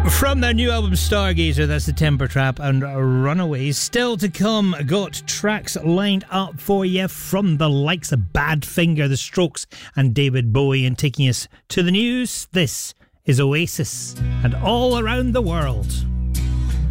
From their new album Stargazer, that's the Temper Trap and Runaways. Still to come, got tracks lined up for you from the likes of Badfinger, The Strokes and David Bowie. And taking us to the news, this is Oasis and All Around the World.